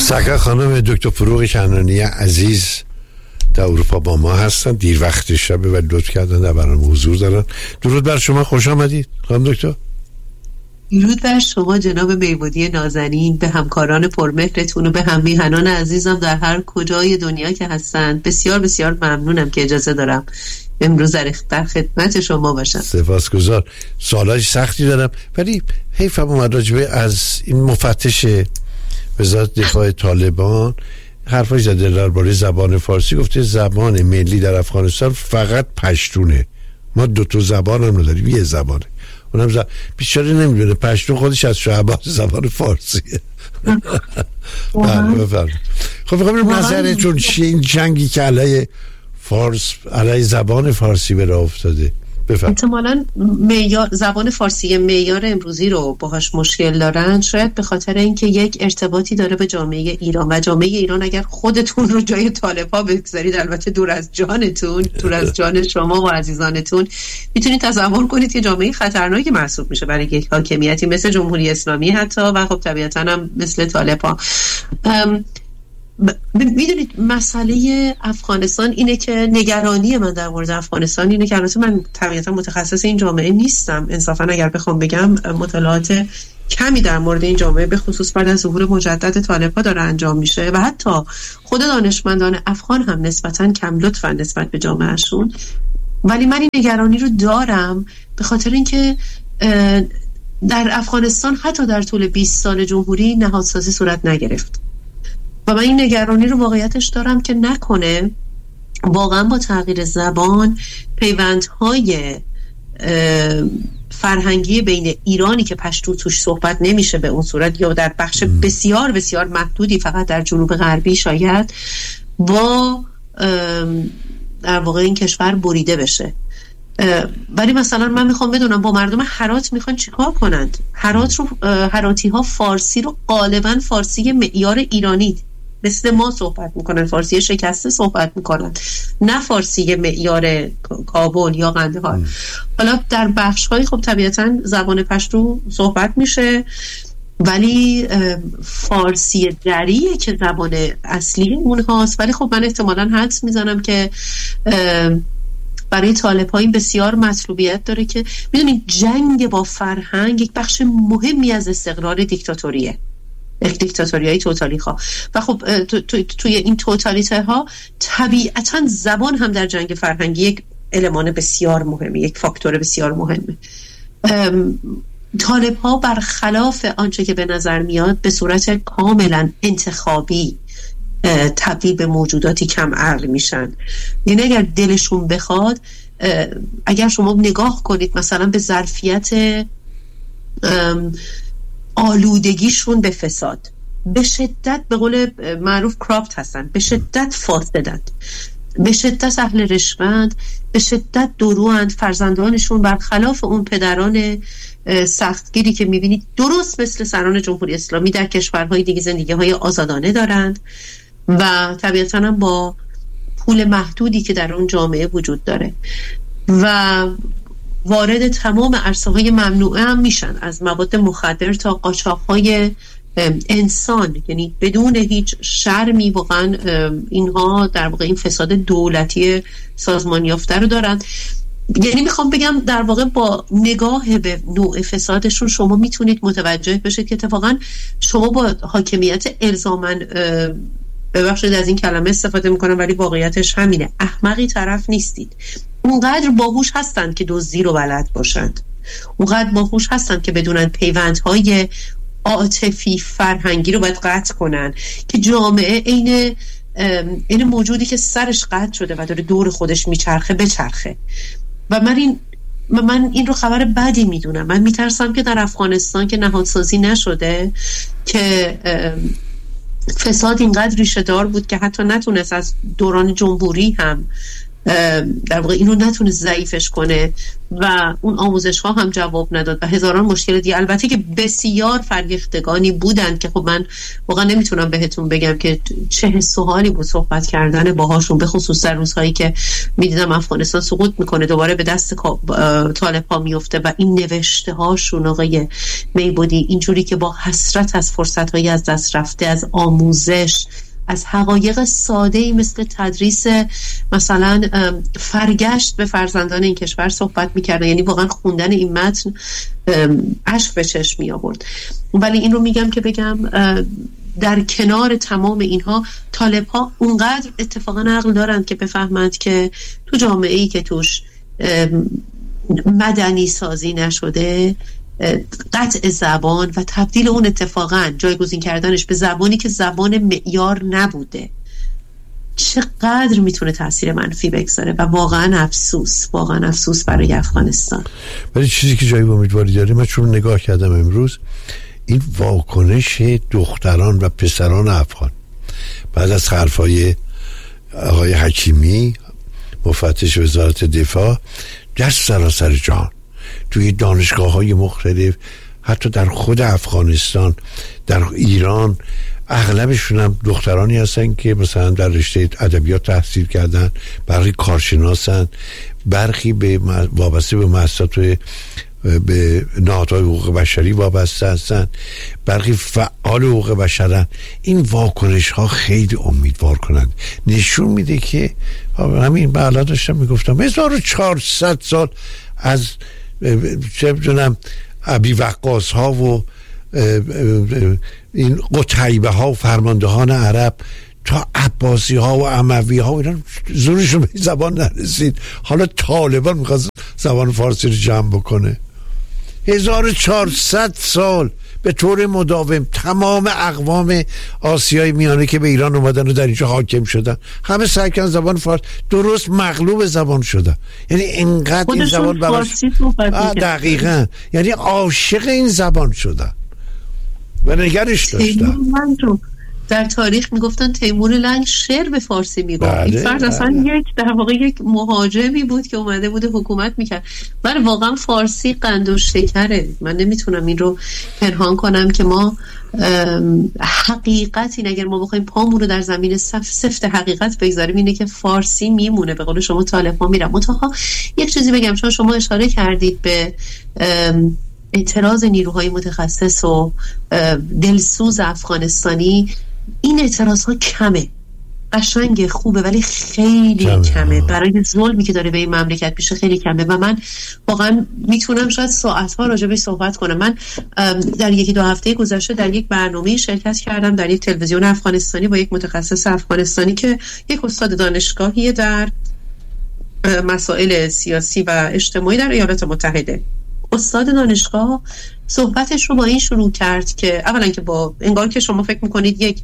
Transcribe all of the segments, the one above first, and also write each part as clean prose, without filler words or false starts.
سرکار خانم دکتر فروغ کنانی عزیز در اروپا با ما هستن. دیر وقت شبه و لطف کردن در برنامه حضور دارن. درود بر شما، خوش آمدید خانم دکتر. درود بر شما جناب میبودی نازنین، به همکاران پرمهرتون و به هم میهنان عزیزم در هر کجای دنیا که هستند. بسیار بسیار ممنونم که اجازه دارم امروز در خدمت شما باشم. سپاسگزار. سوالای سختی دارم ولی حیفم اومد راجبه از این مفتش وزارت دفاع طالبان حرفای زده درباره زبان فارسی. گفته زبان ملی در افغانستان فقط پشتونه، ما 2 زبان هم نداریم، یه زبانه، اونم بیچاره نمیدونه پشتون خودش از شعبان زبان فارسیه. خب بخوام نظرتون چیه این جنگی که علیه زبان فارسی به راه افتاده؟ احتمالاً زبان فارسی معیار امروزی رو باهاش مشکل دارن، شاید به خاطر اینکه یک ارتباطی داره به جامعه ایران و جامعه ایران اگر خودتون رو جای طالب‌ها بگذارید، البته دور از جانتون، دور از جان شما و عزیزانتون، میتونید تصور کنید که جامعه خطرناکی محسوب میشه برای یک حاکمیتی مثل جمهوری اسلامی حتی و خب طبیعتاً هم مثل طالب‌ها. میدونید مسئله افغانستان اینه که نگرانی من در مورد افغانستان اینه که البته من طبیعتا متخصص این جامعه نیستم، انصافا اگر بخوام بگم مطالعات کمی در مورد این جامعه به خصوص بعد از ظهور مجدد طالب‌ها داره انجام میشه و حتی خود دانشمندان افغان هم نسبتا کم لطفن نسبت به جامعهشون، ولی من این نگرانی رو دارم به خاطر اینکه در افغانستان حتی در طول 20 سال جمهوری نهادسازی صورت نگرفت و من این نگرانی رو واقعیتش دارم که نکنه واقعا با تغییر زبان پیوندهای فرهنگی بین ایرانی که پشتو توش صحبت نمیشه به اون صورت یا در بخش بسیار بسیار محدودی فقط در جنوب غربی شاید با در واقع این کشور بریده بشه. ولی مثلا من میخوام بدونم با مردم هرات میخوان چیکار کنند؟ هراتی ها فارسی رو غالبا فارسی معیار ایرانی مثل ما صحبت میکنن، فارسی شکسته صحبت میکنن، نه فارسی معیار کابل یا قندهار. حالا در بخش های خب طبیعتا زبان پشتو صحبت میشه ولی فارسی دریه که زبان اصلی اونهاست. ولی خب من احتمالاً حدس میزنم که برای طالب‌ها این بسیار مطلوبیت داره که میدونید جنگ با فرهنگ یک بخش مهمی از استقرار دیکتاتوریه، دیکتاتوریای توتالیخواه و خب توی این توتالیته ها طبیعتاً زبان هم در جنگ فرهنگی یک المان بسیار مهمه، یک فاکتور بسیار مهمه. طالب‌ها برخلاف آنچه که به نظر میاد به صورت کاملا انتخابی تبدیل به موجوداتی کم عقل میشن. یعنی اگر دلشون بخواد، اگر شما نگاه کنید مثلا به ظرفیت آلودگیشون به فساد، به شدت به قول معروف کراپت هستن، به شدت فاسدند، به شدت اهل رشوند، به شدت دروند. فرزندانشون برخلاف اون پدران سختگیری که میبینید درست مثل سران جمهوری اسلامی در کشورهای دیگه زندگی‌های آزادانه دارند و طبیعتاً هم با پول محدودی که در اون جامعه وجود داره و وارد تمام عرصه‌های ممنوعه هم میشن، از مواد مخدر تا قاچاق‌های انسان، یعنی بدون هیچ شرمی. واقعا اینها در واقع این فساد دولتی سازمان یافته رو دارن. یعنی میخوام بگم در واقع با نگاه به نوع فسادشون شما میتونید متوجه بشید که اتفاقا شما با حاکمیت الزاماً، ببخشید از این کلمه استفاده میکنم ولی واقعیتش همینه، احمقی طرف نیستید. اونقدر باهوش هستند که دزدی رو بلد باشند، اونقدر باهوش هستند که بدونن پیوندهای عاطفی فرهنگی رو باید قطع کنن که جامعه این موجودی که سرش قطع شده و داره دور خودش میچرخه بچرخه. و من این رو خبر بدی میدونم. من میترسم که در افغانستان که نهادسازی نشده، که فساد اینقدر ریشه دار بود که حتی نتونست از دوران جمهوری هم در واقع اینو نتونست ضعیفش کنه و اون آموزش ها هم جواب نداد و هزاران مشکل دیگه. البته که بسیار فرهیختگانی بودن که خب من واقعا نمیتونم بهتون بگم که چه حس و حالی بود صحبت کردن باهاشون، به خصوص در روزهایی که میدیدم افغانستان سقوط میکنه دوباره به دست طالب ها میفته و این نوشته هاشون آقای میبودی اینجوری که با حسرت از فرصت هایی از دست رفته، از آموزش، از حقایق ساده‌ای مثل تدریس مثلا فرگشت به فرزندان این کشور صحبت می‌کردن. یعنی واقعا خوندن این متن اشک به چشم می آورد. ولی این رو میگم که بگم در کنار تمام اینها طالب‌ها اونقدر اتفاقا عقل دارند که بفهمند که تو جامعه‌ای که توش مدنی سازی نشده، قطع زبان و تبدیل اون اتفاقا جایگزین کردنش به زبانی که زبان معیار نبوده چقدر میتونه تاثیر منفی بگذاره و واقعا افسوس برای افغانستان. ولی چیزی که جای امیدواری داره، من چون نگاه کردم امروز، این واکنش دختران و پسران افغان بعد از حرفای آقای حکیمی مفتش وزارت دفاع در سراسر جهان، توی دانشگاه‌های مختلف، حتی در خود افغانستان، در ایران، اغلبشون هم دخترانی هستن که مثلا در رشته ادبیات تحصیل کردن، برخی کارشناسن، برخی وابسته به مؤسسات به نهادهای حقوق بشری وابسته هستن، برخی فعال حقوق بشرن. این واکنش ها خیلی امیدوار کنند، نشون میده که همین بالا داشتم میگفتم 1400 سال از چه بدونم ابی وقاص ها و این قتیبه ها و فرماندهان عرب تا عباسی ها و اموی ها، اینا زورشون به زبان نرسید. حالا طالبان میخواست زبان فارسی رو جمع بکنه. 1400 سال به طور مداوم تمام اقوام آسیای میانه که به ایران اومدن و در اینجا حاکم شدن، همه سعی کردن زبان فارسی، درست مغلوب زبان شدن. یعنی اینقدر این زبان براش دقیقاً، یعنی عاشق این زبان شدن و نگرش داشتن. در تاریخ میگفتن تیمور لنگ شعر به فارسی میگفت. این فرد اصلا در واقع یک مهاجمی بود که اومده بود حکومت میکرد. ولی واقعا فارسی قند و شکره. من نمیتونم این رو پنهان کنم که ما حقیقت این، اگر ما بخوایم پامون رو در زمین سفت حقیقت بگذاریم، اینه که فارسی میمونه. به قول شما طالب ها میرم. منتها یک چیزی بگم، چون شما اشاره کردید به اعتراض نیروهای متخصص و دلسوز افغانستانی، این اعتراض ها کمه، قشنگ خوبه، ولی خیلی کمه. برای ظلمی که داره به این مملکت میشه خیلی کمه و من واقعا میتونم شاید ساعتها راجع بهش صحبت کنم. من در یکی دو هفته گذشته در یک برنامه شرکت کردم در یک تلویزیون افغانستانی با یک متخصص افغانستانی که یک استاد دانشگاهی در مسائل سیاسی و اجتماعی در ایالات متحده. استاد دانشگاه صحبتش رو با این شروع کرد که اولا که با انگار که شما فکر میکنید یک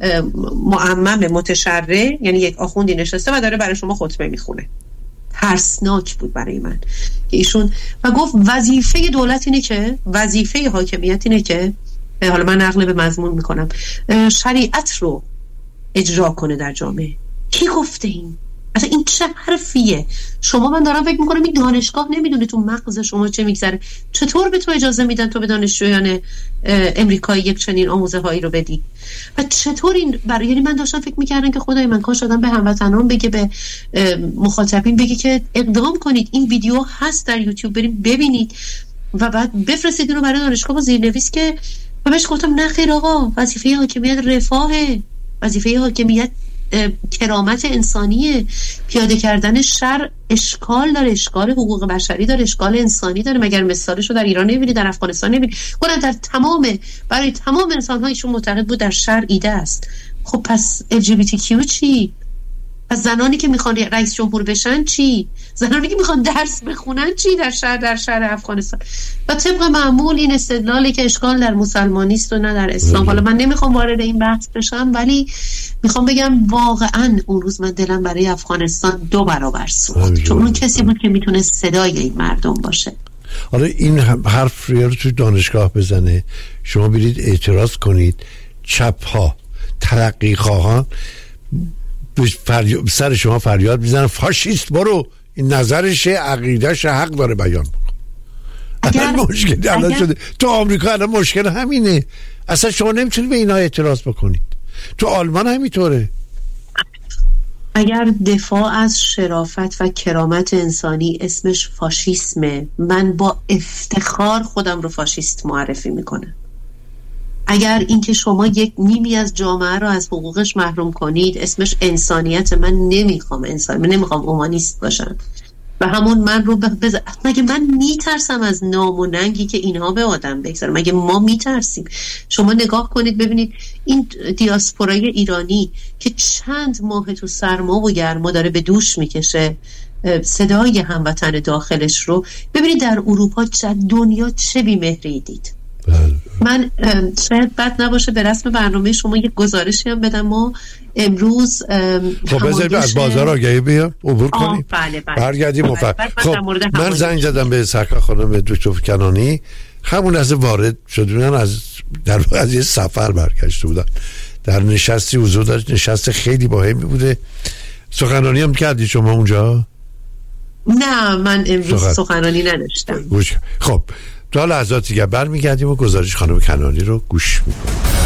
معمم متشرع، یعنی یک آخوندی نشسته و داره برای شما خطبه میخونه. ترسناک بود برای من که ایشون و گفت وظیفه دولت اینه که، وظیفه حاکمیت اینه که، حالا من نقل به مضمون میکنم، شریعت رو اجرا کنه در جامعه. کی گفته این؟ اصلا این چه حرفیه؟ شما، من دارم فکر میکنم این دانشگاه نمیدونه تو مغز شما چه میگذره. چطور به تو اجازه میدن تو به دانشجویان امریکایی یک چنین آموزه هایی رو بدی؟ و چطور این یعنی من داشتم فکر میکردم که خدای من کاش آدم به هموطنان بگه، به مخاطبین بگه که اقدام کنید، این ویدیو هست در یوتیوب، بریم ببینید و بعد بفرستید اینو برای دانشگاه با زیرنویس. که و بهش گفتم نه خیر آقا، وظیفه حاکمیت رفاهه، وظیفه حاکمیت کرامت انسانیه. پیاده کردن شر اشکال داره، اشکال حقوق بشری داره، اشکال انسانی داره. مگر مثالشو در ایران نمیبینی، در افغانستان نمیبینی؟ گفتن در برای تمام انسان‌ها ایشون معتقد بود در شر ایده است. خب پس LGBTQ چی؟ پس زنانی که میخوان رئیس جمهور بشن چی؟ زنانی که میخوان درس بخونن چی در شهر افغانستان؟ و طبق معمول این استدلالی که اشکال در مسلمانیست و نه در اسلام. حالا من نمیخوام وارد این بحث بشم، ولی میخوام بگم واقعا اون روز من دلم برای افغانستان 2 برابر سوخت، چون اون کسی بود که میتونه صدای این مردم باشه. حالا این حرف رو تو دانشگاه بزنه، شما برید اعتراض کنید، چپ ها، ترقی خواهان سر شما فریاد میزنن فاشیست برو، این نظرشه، عقیدهش، حق داره بیان. الان مشکل الان شده تو آمریکا، الان مشکل همینه، اصلا شما نمیتونید به اینا اعتراض بکنید. تو آلمان همینطوره. اگر دفاع از شرافت و کرامت انسانی اسمش فاشیسمه، من با افتخار خودم رو فاشیست معرفی میکنم. اگر اینکه شما یک نیمی از جامعه رو از حقوقش محروم کنید اسمش انسانیت، من نمیخوام من نمیخوام اومانیست باشم و همون من رو مگه من میترسم از نام و ننگی که اینها به آدم بگذارن؟ مگه ما میترسیم؟ شما نگاه کنید ببینید این دیاسپورای ایرانی که چند ماه تو سرما و گرما داره به دوش میکشه صدای هموطن داخلش رو، ببینید در اروپا دنیا چه بی‌مهری دید. من شاید بد نباشه به رسم برنامه شما یک گزارشی هم بدم. ما امروز خب بذارید از بازار آگهی بیام عبور کنیم. بله. برگردیم. خب من زنگ زدم به سرکار خانم دکتر کنانی، همون از وارد شدن از یه سفر برگشته بودن، در نشستی حضور داشت، نشست خیلی باحالی بوده. سخنرانی هم کردی شما اونجا؟ نه من امروز سخنرانی نداشتم. خب تا لحظات دیگه برمیگردیم و گزارش خانم کنانی رو گوش میکنیم.